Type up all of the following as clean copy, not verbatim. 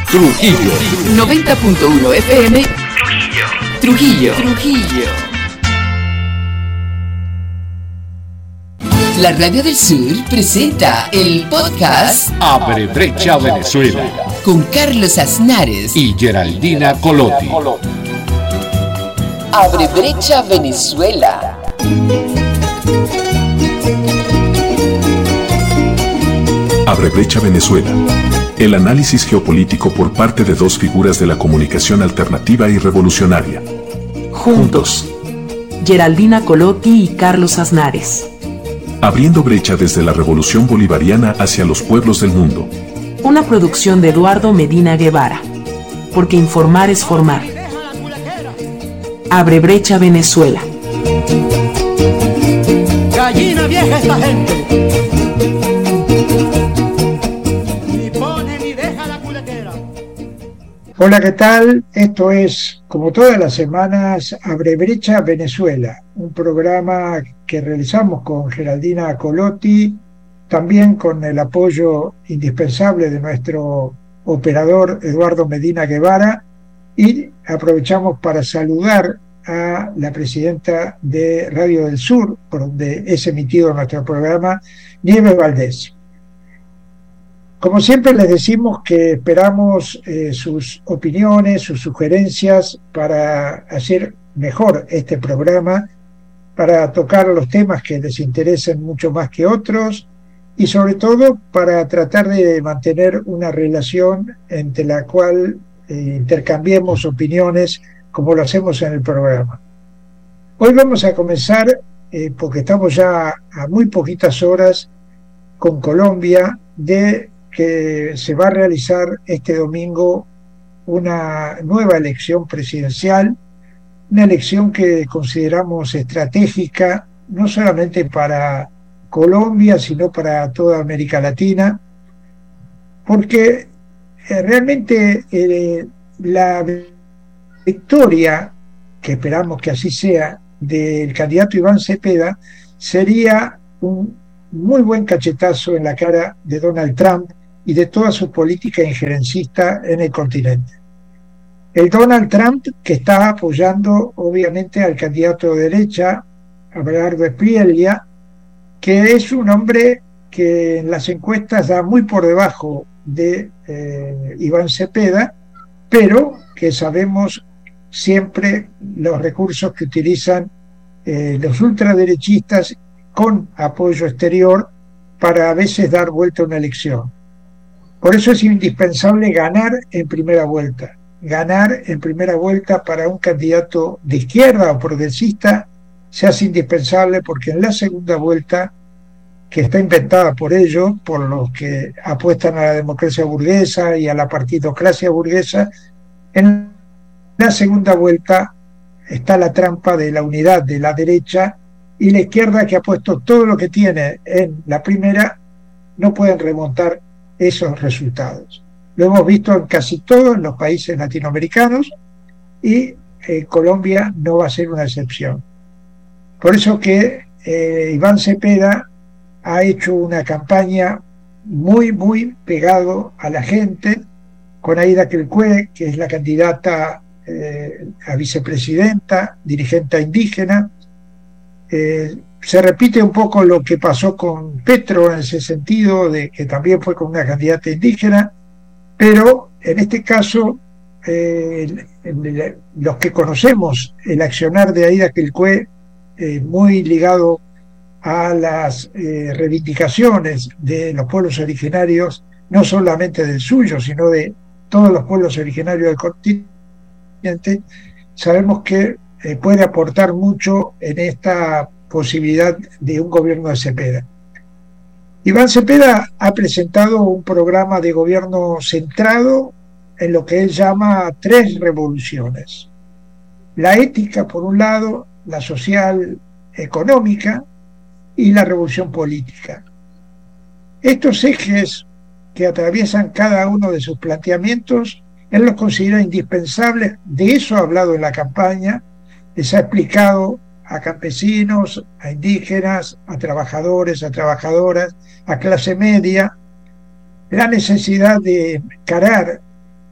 Trujillo. 90.1 FM. Trujillo. La Radio del Sur presenta el podcast Abre Brecha Venezuela con Carlos Aznares y Geraldina Colotti. Abre Brecha Venezuela. Abre Brecha Venezuela. El análisis geopolítico por parte de dos figuras de la comunicación alternativa y revolucionaria. Juntos. Geraldina Colotti y Carlos Aznares. Abriendo brecha desde la revolución bolivariana hacia los pueblos del mundo. Una producción de Eduardo Medina Guevara. Porque informar es formar. Abre Brecha Venezuela. Gallina vieja esta gente. Hola, ¿qué tal? Esto es, como todas las semanas, Abre Brecha Venezuela, un programa que realizamos con Geraldina Colotti, también con el apoyo indispensable de nuestro operador Eduardo Medina Guevara, y aprovechamos para saludar a la presidenta de Radio del Sur, por donde es emitido nuestro programa, Nieves Valdés. Como siempre les decimos que esperamos sus opiniones, sus sugerencias para hacer mejor este programa, para tocar los temas que les interesen mucho más que otros y sobre todo para tratar de mantener una relación entre la cual intercambiemos opiniones como lo hacemos en el programa. Hoy vamos a comenzar, porque estamos ya a muy poquitas horas, con Colombia, de que se va a realizar este domingo una nueva elección presidencial, una elección que consideramos estratégica, no solamente para Colombia, sino para toda América Latina, porque realmente la victoria, que esperamos que así sea, del candidato Iván Cepeda, sería un muy buen cachetazo en la cara de Donald Trump y de toda su política injerencista en el continente. El Donald Trump que está apoyando obviamente al candidato de derecha, Abelardo Espriella, que es un hombre que en las encuestas da muy por debajo de Iván Cepeda, pero que sabemos siempre los recursos que utilizan los ultraderechistas con apoyo exterior para a veces dar vuelta a una elección. Por eso es indispensable ganar en primera vuelta. Ganar en primera vuelta para un candidato de izquierda o progresista se hace indispensable porque en la segunda vuelta, que está inventada por ellos, por los que apuestan a la democracia burguesa y a la partidocracia burguesa, en la segunda vuelta está la trampa de la unidad de la derecha y la izquierda, que ha puesto todo lo que tiene en la primera, no pueden remontar esos resultados. Lo hemos visto en casi todos los países latinoamericanos y Colombia no va a ser una excepción. Por eso que Iván Cepeda ha hecho una campaña muy, muy pegado a la gente, con Aida Quelcué, que es la candidata a vicepresidenta, dirigente indígena. Se repite un poco lo que pasó con Petro en ese sentido, de que también fue con una candidata indígena, pero en este caso los que conocemos el accionar de Aida Quelcué, muy ligado a las reivindicaciones de los pueblos originarios, no solamente del suyo, sino de todos los pueblos originarios del continente, sabemos que puede aportar mucho en esta posibilidad de un gobierno de Cepeda. Iván Cepeda ha presentado un programa de gobierno centrado en lo que él llama 3 revoluciones: la ética por un lado, la social económica y la revolución política. Estos ejes que atraviesan cada uno de sus planteamientos, él los considera indispensables. De eso ha hablado en la campaña, les ha explicado a campesinos, a indígenas, a trabajadores, a trabajadoras, a clase media, la necesidad de encarar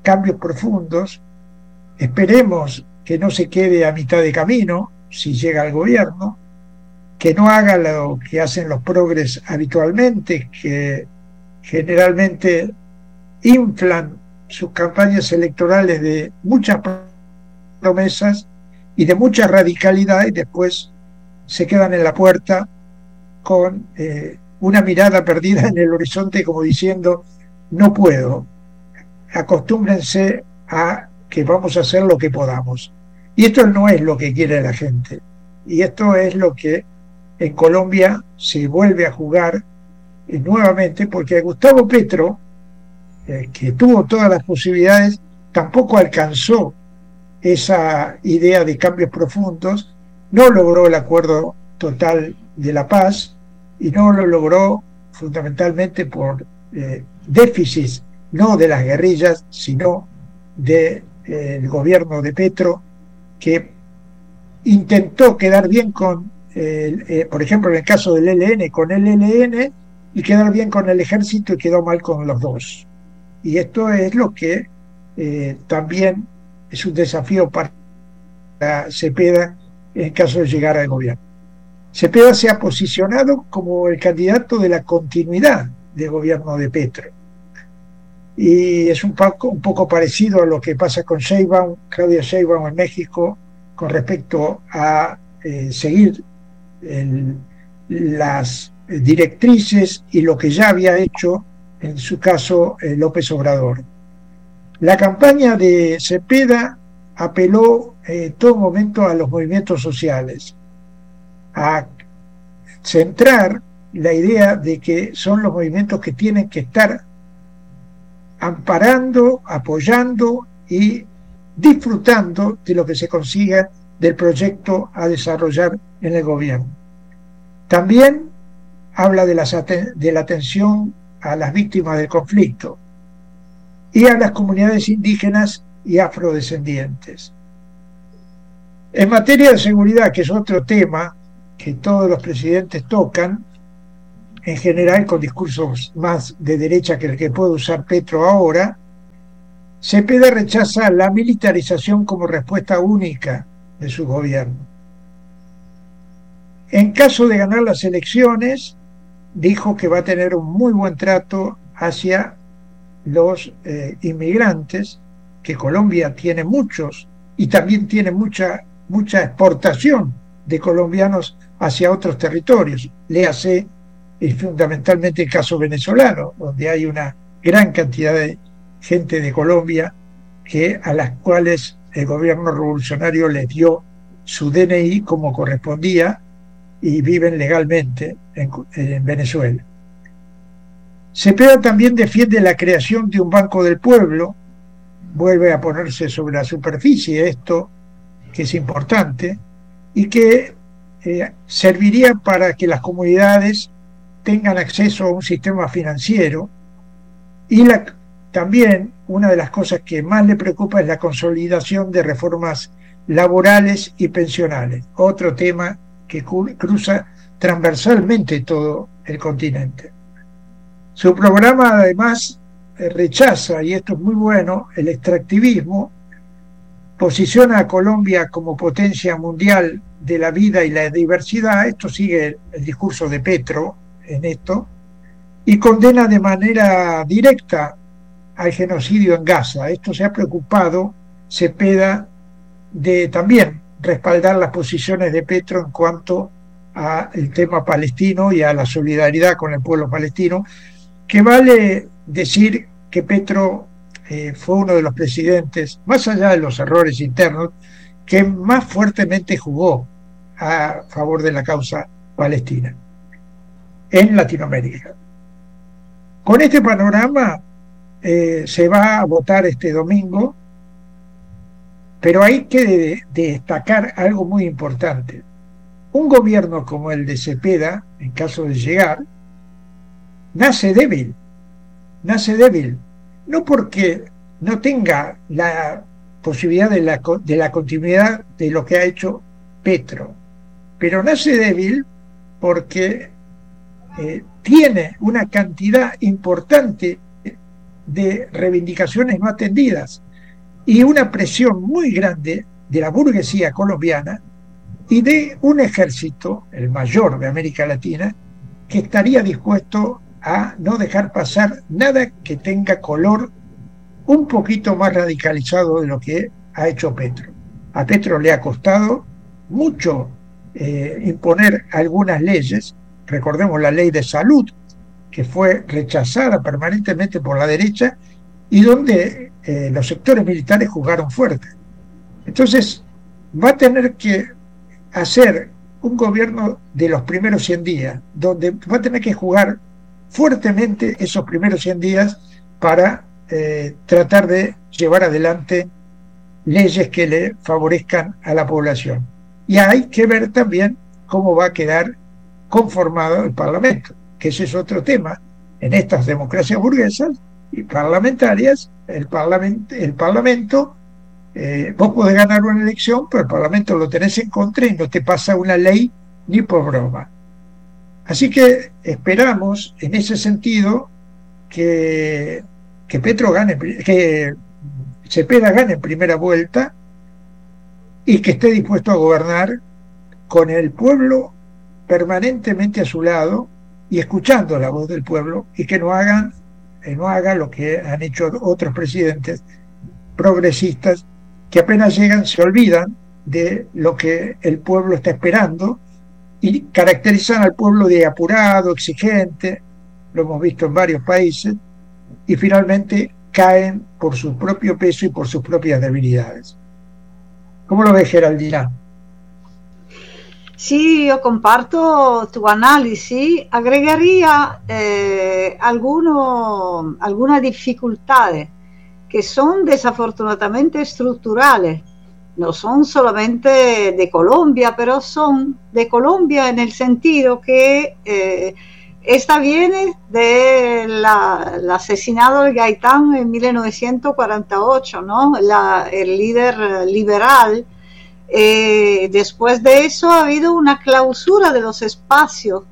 cambios profundos. Esperemos que no se quede a mitad de camino si llega al gobierno, que no haga lo que hacen los progres habitualmente, que generalmente inflan sus campañas electorales de muchas promesas y de mucha radicalidad, y después se quedan en la puerta con una mirada perdida en el horizonte, como diciendo: no puedo, acostúmbrense a que vamos a hacer lo que podamos. Y esto no es lo que quiere la gente, y esto es lo que en Colombia se vuelve a jugar nuevamente, porque Gustavo Petro, que tuvo todas las posibilidades, tampoco alcanzó esa idea de cambios profundos, no logró el acuerdo total de la paz, y no lo logró fundamentalmente por déficits, no de las guerrillas, sino del gobierno de Petro, que intentó quedar bien con, por ejemplo, en el caso del ELN, con el ELN, y quedar bien con el ejército, y quedó mal con los dos. Y esto es lo que también es un desafío para Cepeda en caso de llegar al gobierno. Cepeda se ha posicionado como el candidato de la continuidad del gobierno de Petro. Y es un poco parecido a lo que pasa con Claudia Sheinbaum en México, con respecto a seguir las directrices y lo que ya había hecho, en su caso, López Obrador. La campaña de Cepeda apeló en todo momento a los movimientos sociales, a centrar la idea de que son los movimientos que tienen que estar amparando, apoyando y disfrutando de lo que se consiga del proyecto a desarrollar en el gobierno. También habla de la atención a las víctimas del conflicto y a las comunidades indígenas y afrodescendientes. En materia de seguridad, que es otro tema que todos los presidentes tocan, en general con discursos más de derecha que el que puede usar Petro ahora, Cepeda rechaza la militarización como respuesta única de su gobierno. En caso de ganar las elecciones, dijo que va a tener un muy buen trato hacia los inmigrantes, que Colombia tiene muchos, y también tiene mucha exportación de colombianos hacia otros territorios. Léase fundamentalmente el caso venezolano, donde hay una gran cantidad de gente de Colombia a las cuales el gobierno revolucionario les dio su DNI como correspondía y viven legalmente en Venezuela. Cepeda también defiende la creación de un Banco del Pueblo, vuelve a ponerse sobre la superficie esto, que es importante, y que serviría para que las comunidades tengan acceso a un sistema financiero. Y también una de las cosas que más le preocupa es la consolidación de reformas laborales y pensionales, otro tema que cruza transversalmente todo el continente. Su programa además rechaza, y esto es muy bueno, el extractivismo, posiciona a Colombia como potencia mundial de la vida y la diversidad, esto sigue el discurso de Petro en esto, y condena de manera directa al genocidio en Gaza. Esto se ha preocupado Cepeda de también respaldar las posiciones de Petro en cuanto al tema palestino y a la solidaridad con el pueblo palestino, que vale decir que Petro fue uno de los presidentes, más allá de los errores internos, que más fuertemente jugó a favor de la causa palestina en Latinoamérica. Con este panorama se va a votar este domingo, pero hay que destacar algo muy importante. Un gobierno como el de Cepeda, en caso de llegar, nace débil, no porque no tenga la posibilidad de la continuidad de lo que ha hecho Petro, pero nace débil porque tiene una cantidad importante de reivindicaciones no atendidas y una presión muy grande de la burguesía colombiana y de un ejército, el mayor de América Latina, que estaría dispuesto a no dejar pasar nada que tenga color un poquito más radicalizado de lo que ha hecho Petro. A Petro le ha costado mucho imponer algunas leyes. Recordemos la ley de salud, que fue rechazada permanentemente por la derecha y donde los sectores militares jugaron fuerte. Entonces va a tener que hacer un gobierno de los primeros 100 días, donde va a tener que jugar fuertemente esos primeros 100 días para tratar de llevar adelante leyes que le favorezcan a la población. Y hay que ver también cómo va a quedar conformado el Parlamento, que ese es otro tema. En estas democracias burguesas y parlamentarias, el Parlamento, vos podés ganar una elección, pero el Parlamento lo tenés en contra y no te pasa una ley ni por broma. Así que esperamos, en ese sentido, que Petro gane, que Cepeda gane en primera vuelta y que esté dispuesto a gobernar con el pueblo permanentemente a su lado y escuchando la voz del pueblo, y que no haga lo que han hecho otros presidentes progresistas que apenas llegan se olvidan de lo que el pueblo está esperando y caracterizan al pueblo de apurado, exigente, lo hemos visto en varios países, y finalmente caen por su propio peso y por sus propias debilidades. ¿Cómo lo ves, Geraldina? Sí, io comparto tu analisi, agregaría algunas dificultades que son desafortunadamente estructurales. No son solamente de Colombia, pero son de Colombia en el sentido que esta viene del asesinato de Gaitán en 1948, ¿no? El líder liberal. Después de eso ha habido una clausura de los espacios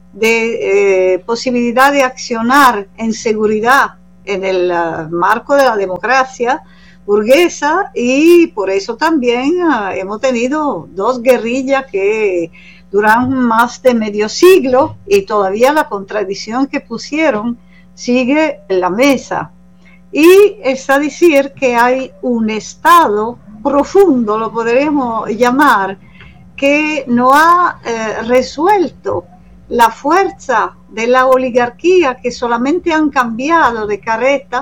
de posibilidad de accionar en seguridad en el marco de la democracia burguesa, y por eso también hemos tenido dos guerrillas que duran más de medio siglo y todavía la contradicción que pusieron sigue en la mesa. Y es a decir que hay un Estado profundo, lo podremos llamar, que no ha resuelto la fuerza de la oligarquía, que solamente han cambiado de careta,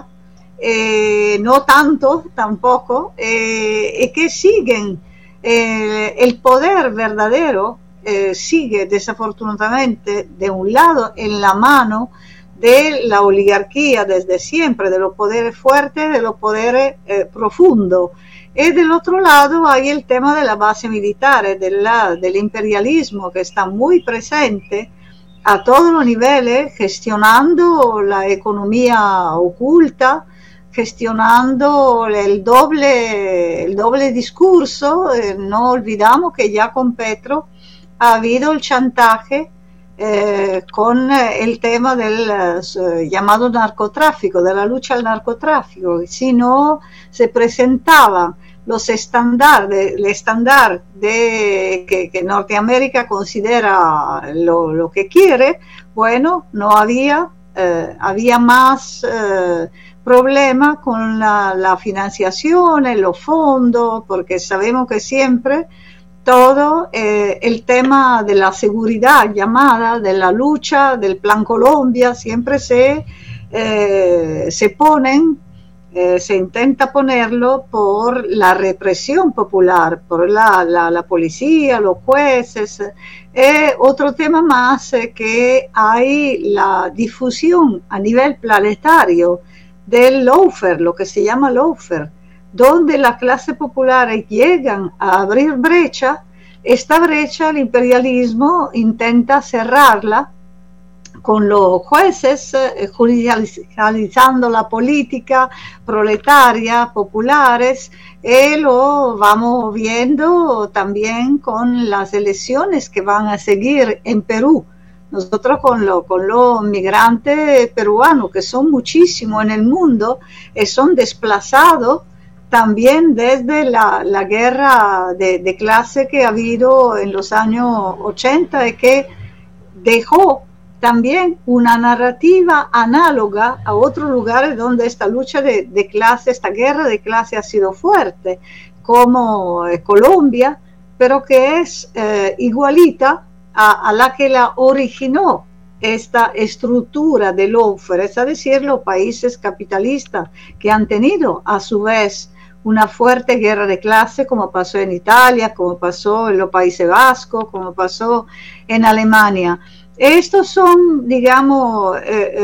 no tanto tampoco, y que siguen el poder verdadero, sigue desafortunadamente de un lado en la mano de la oligarquía desde siempre, de los poderes fuertes, de los poderes profundos. Y del otro lado hay el tema de la base militar, del imperialismo, que está muy presente a todos los niveles, gestionando la economía oculta, gestionando el doble discurso. No olvidamos que ya con Petro ha habido el chantaje con el tema del llamado narcotráfico, de la lucha al narcotráfico. Si no se presentaban los estándares, el estándar que Norteamérica considera lo que quiere, bueno, no había más problema con la financiación, los fondos, porque sabemos que siempre todo el tema de la seguridad llamada, de la lucha, del Plan Colombia, siempre se ponen, se intenta ponerlo por la represión popular, por la policía, los jueces. Otro tema más que hay la difusión a nivel planetario del lawfare, lo que se llama lawfare, donde las clases populares llegan a abrir brecha. Esta brecha el imperialismo intenta cerrarla con los jueces, judicializando la política proletaria, populares, lo vamos viendo también con las elecciones que van a seguir en Perú Nosotros con los migrantes peruanos, que son muchísimos en el mundo, son desplazados también desde la guerra de clase que ha habido en los años 80 y que dejó también una narrativa análoga a otros lugares donde esta lucha de clase, esta guerra de clase ha sido fuerte, como Colombia, pero que es igualita a la que la originó esta estructura de lawfare, es decir, los países capitalistas que han tenido a su vez una fuerte guerra de clase, como pasó en Italia, como pasó en los Países Vascos, como pasó en Alemania. Estos son, digamos,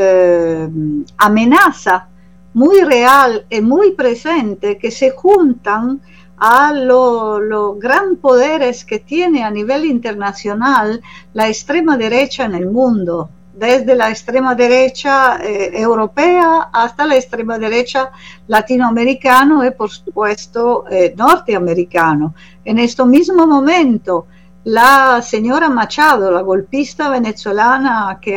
amenazas muy real y muy presentes que se juntan a los gran poderes que tiene a nivel internacional la extrema derecha en el mundo, desde la extrema derecha europea hasta la extrema derecha latinoamericana y por supuesto norteamericano. En este mismo momento, la señora Machado, la golpista venezolana que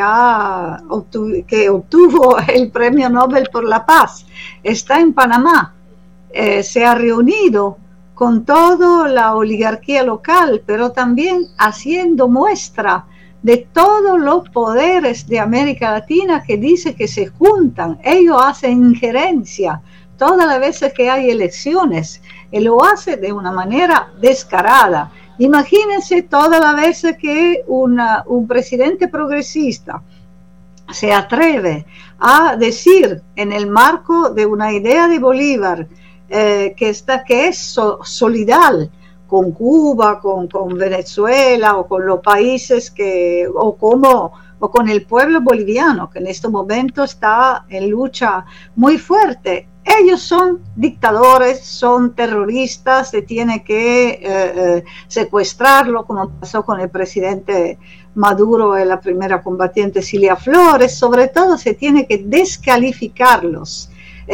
obtuvo el Premio Nobel por la Paz, está en Panamá, se ha reunido con toda la oligarquía local, pero también haciendo muestra de todos los poderes de América Latina que dice que se juntan. Ellos hacen injerencia todas las veces que hay elecciones y lo hace de una manera descarada. Imagínense todas las veces que un presidente progresista se atreve a decir en el marco de una idea de Bolívar que es solidario con Cuba, con Venezuela o con los países o con el pueblo boliviano que en este momento está en lucha muy fuerte. Ellos son dictadores, son terroristas, se tiene que secuestrarlo, como pasó con el presidente Maduro y la primera combatiente Cilia Flores. Sobre todo se tiene que descalificarlos.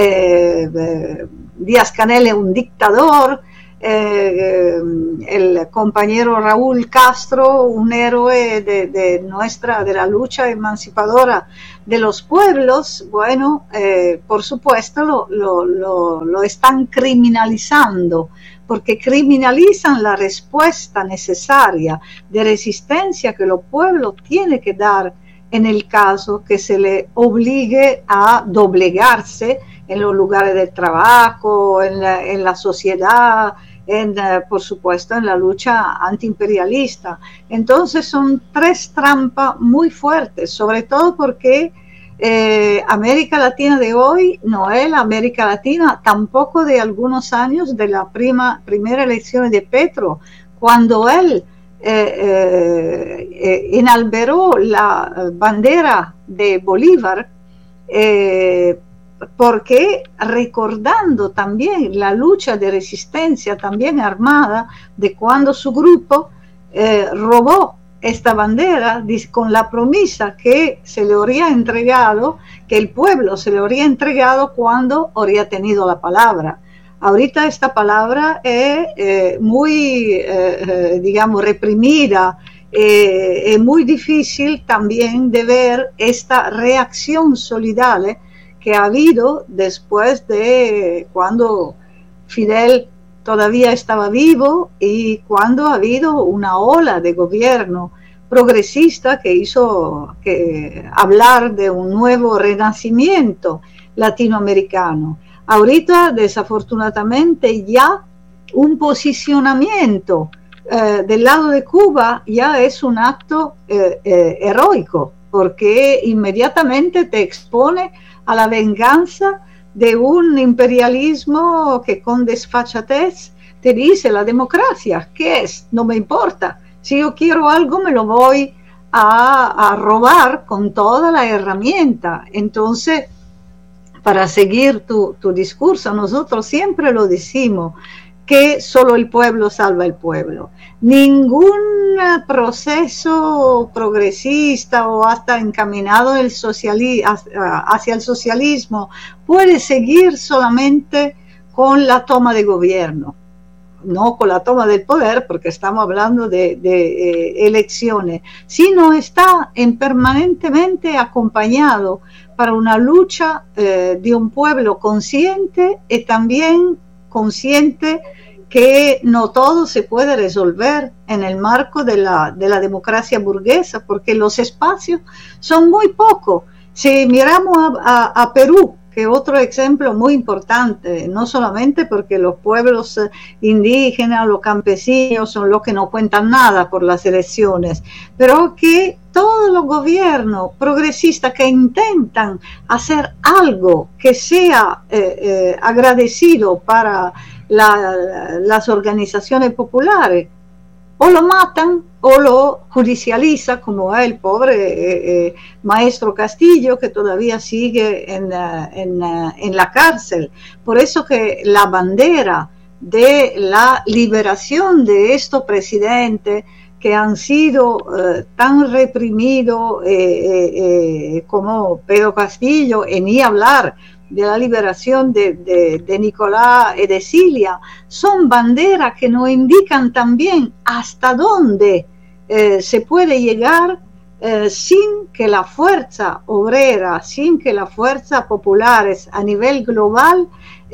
Díaz-Canel es un dictador, el compañero Raúl Castro, un héroe de la lucha emancipadora de los pueblos. Bueno, por supuesto lo están criminalizando, porque criminalizan la respuesta necesaria de resistencia que los pueblos tienen que dar en el caso que se le obligue a doblegarse en los lugares de trabajo, en la sociedad, por supuesto en la lucha antiimperialista. Entonces son tres trampas muy fuertes, sobre todo porque América Latina de hoy no es la América Latina tampoco de algunos años de la primera elección de Petro, cuando él enalberó la bandera de Bolívar, porque recordando también la lucha de resistencia también armada de cuando su grupo robó esta bandera con la promesa que se le habría entregado, que el pueblo se le habría entregado cuando habría tenido la palabra. Ahorita esta palabra es muy, digamos, reprimida, es muy difícil también de ver esta reacción solidaria que ha habido después de cuando Fidel todavía estaba vivo y cuando ha habido una ola de gobierno progresista que hizo hablar de un nuevo renacimiento latinoamericano. Ahorita, desafortunadamente, ya un posicionamiento del lado de Cuba ya es un acto heroico, porque inmediatamente te expone a la venganza de un imperialismo que con desfachatez te dice: la democracia, ¿qué es? No me importa. Si yo quiero algo, me lo voy a robar con toda la herramienta. Entonces, para seguir tu discurso, nosotros siempre lo decimos, que solo el pueblo salva el pueblo. Ningún proceso progresista o hasta encaminado hacia el socialismo puede seguir solamente con la toma de gobierno. no con la toma del poder, porque estamos hablando de elecciones, sino está permanentemente acompañado para una lucha de un pueblo consciente y también consciente que no todo se puede resolver en el marco de la democracia burguesa, porque los espacios son muy pocos. Si miramos a Perú, que otro ejemplo muy importante, no solamente porque los pueblos indígenas, los campesinos son los que no cuentan nada por las elecciones, pero que todos los gobiernos progresistas que intentan hacer algo que sea agradecido para las organizaciones populares, o lo matan o lo judicializa, como el pobre maestro Castillo, que todavía sigue en la cárcel. Por eso que la bandera de la liberación de estos presidentes que han sido tan reprimidos como Pedro Castillo, y ni hablar de la liberación de Nicolás y de Cilia, son banderas que nos indican también hasta dónde se puede llegar sin que la fuerza obrera, sin que las fuerzas populares a nivel global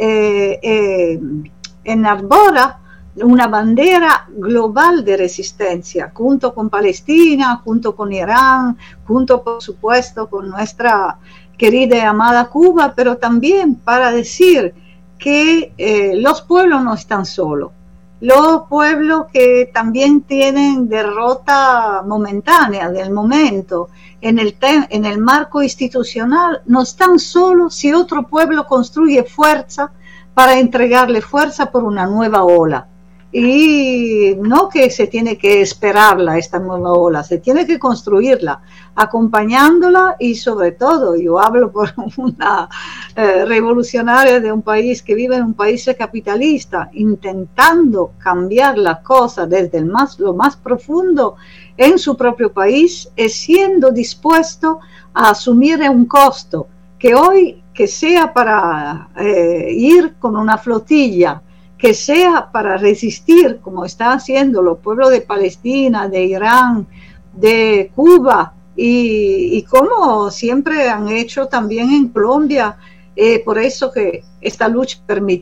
enarbora una bandera global de resistencia, junto con Palestina, junto con Irán, junto por supuesto con nuestra querida y amada Cuba, pero también para decir que los pueblos no están solos. Los pueblos que también tienen derrota momentánea del momento en el marco institucional no están solos si otro pueblo construye fuerza para entregarle fuerza por una nueva ola. Y no que se tiene que esperarla, esta nueva ola, se tiene que construirla, acompañándola, y sobre todo, yo hablo por una revolucionaria de un país que vive en un país capitalista, intentando cambiar las cosas desde lo más profundo en su propio país, y siendo dispuesto a asumir un costo, que hoy, que sea para ir con una flotilla, que sea para resistir, como están haciendo los pueblos de Palestina, de Irán, de Cuba, y como siempre han hecho también en Colombia. Por eso que esta lucha permite